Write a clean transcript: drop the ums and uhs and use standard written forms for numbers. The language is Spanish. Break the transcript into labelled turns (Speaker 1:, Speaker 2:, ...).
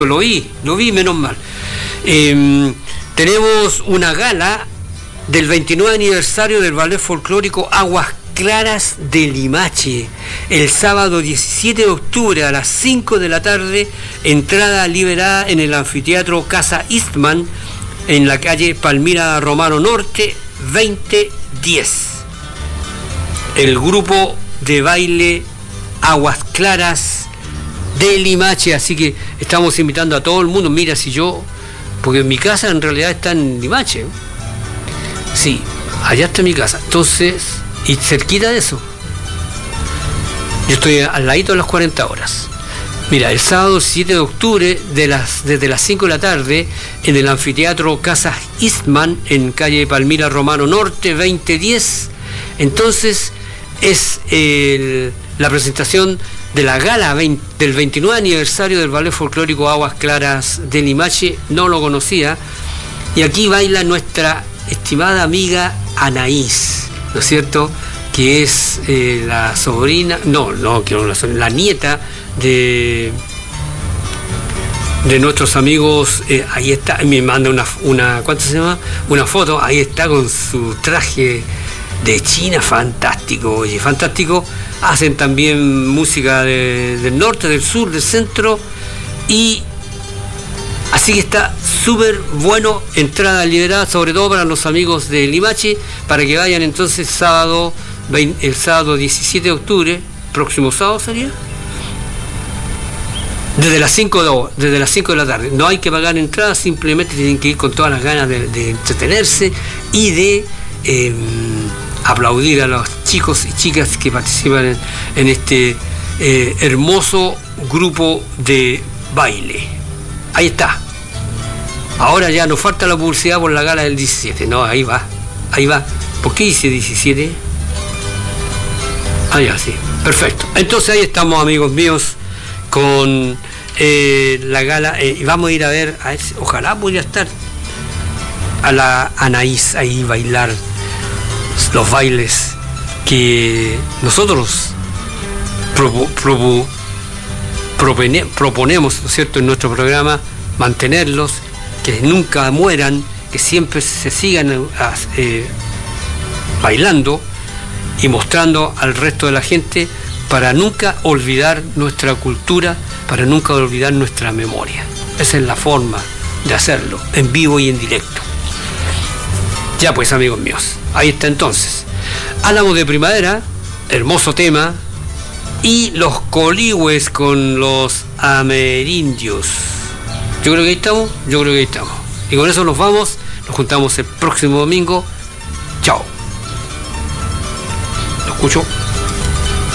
Speaker 1: Lo vi, menos mal. Tenemos una gala del 29 aniversario del ballet folclórico Aguas Claras de Limache, el sábado 17 de octubre a las 5 de la tarde, entrada liberada en el anfiteatro Casa Eastman, en la calle Palmira Romano Norte 2010. El grupo de baile Aguas Claras de Limache, así que estamos invitando a todo el mundo. Mira, si yo, porque mi casa en realidad está en Limache, sí, allá está mi casa, entonces, y cerquita de eso, yo estoy al ladito de las 40 horas. Mira, el sábado 7 de octubre desde las 5 de la tarde en el anfiteatro Casa Eastman, en calle Palmira Romano Norte 2010, entonces es la presentación de la gala del 29 aniversario del ballet folclórico Aguas Claras de Limache. No lo conocía, y aquí baila nuestra estimada amiga Anaís, ¿no es cierto?, que es la sobrina, la nieta de nuestros amigos. Ahí está, me manda una ¿cuánto se llama? Una foto, ahí está con su traje de China, fantástico, oye, fantástico. Hacen también música del norte, del sur, del centro, y así que está súper bueno. Entrada liberada, sobre todo para los amigos de Limache, para que vayan entonces el sábado 17 de octubre, próximo sábado sería, desde las 5 de la tarde. No hay que pagar entrada, simplemente tienen que ir con todas las ganas de entretenerse y de aplaudir a los chicos y chicas que participan en este hermoso grupo de baile. Ahí está. Ahora ya nos falta la publicidad por la gala del 17. No, ahí va. ¿Por qué dice 17? Ah, ya, sí. Perfecto. Entonces ahí estamos, amigos míos, con la gala. Y vamos a ir a ver, ojalá pudiera estar a la Anaís ahí bailar los bailes que nosotros proponemos, ¿no es cierto?, en nuestro programa, mantenerlos, que nunca mueran, que siempre se sigan bailando y mostrando al resto de la gente, para nunca olvidar nuestra cultura, para nunca olvidar nuestra memoria. Esa es la forma de hacerlo, en vivo y en directo. Ya pues, amigos míos, ahí está entonces. Álamos de Primavera, hermoso tema, y los Coligües con los Amerindios. Yo creo que ahí estamos. Y con eso nos vamos, nos juntamos el próximo domingo. Chao. Lo escucho.